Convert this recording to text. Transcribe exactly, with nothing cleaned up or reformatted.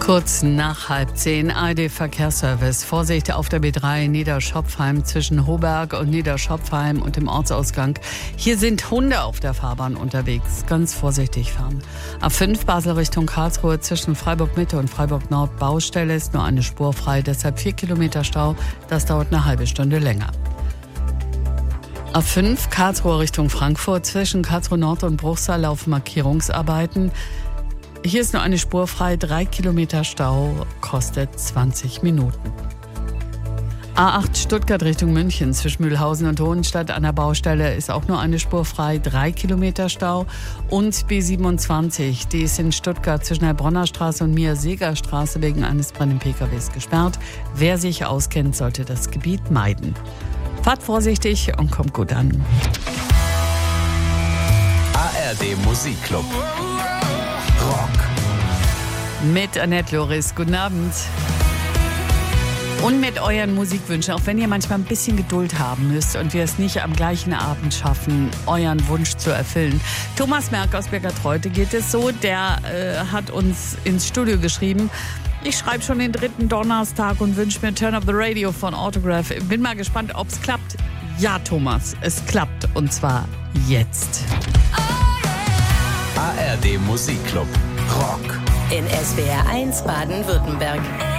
Kurz nach halb zehn, A R D-Verkehrsservice. Vorsicht auf der B drei Niederschopfheim zwischen Hoberg und Niederschopfheim und dem Ortsausgang. Hier sind Hunde auf der Fahrbahn unterwegs. Ganz vorsichtig fahren. A fünf Basel Richtung Karlsruhe zwischen Freiburg-Mitte und Freiburg-Nord Baustelle ist nur eine Spur frei. Deshalb vier Kilometer Stau. Das dauert eine halbe Stunde länger. A fünf Karlsruhe Richtung Frankfurt zwischen Karlsruhe Nord und Bruchsal laufen Markierungsarbeiten. Hier ist nur eine Spur frei, drei Kilometer Stau, kostet zwanzig Minuten. A acht Stuttgart Richtung München zwischen Mühlhausen und Hohenstadt an der Baustelle ist auch nur eine Spur frei, drei Kilometer Stau. Und B siebenundzwanzig, die ist in Stuttgart zwischen der Bronner Straße und Mia-Seeger-Straße wegen eines brennenden P K Ws gesperrt. Wer sich auskennt, sollte das Gebiet meiden. Fahrt vorsichtig und kommt gut an. A R D Musikclub. Rock. Mit Annette Loris. Guten Abend. Und mit euren Musikwünschen, auch wenn ihr manchmal ein bisschen Geduld haben müsst und wir es nicht am gleichen Abend schaffen, euren Wunsch zu erfüllen. Thomas Merck aus Birkertreute geht es so, der äh, hat uns ins Studio geschrieben, ich schreibe schon den dritten Donnerstag und wünsche mir Turn Up the Radio von Autograph. Bin mal gespannt, ob es klappt. Ja, Thomas, es klappt und zwar jetzt. A R D Musikclub. Rock. In S W R eins Baden-Württemberg.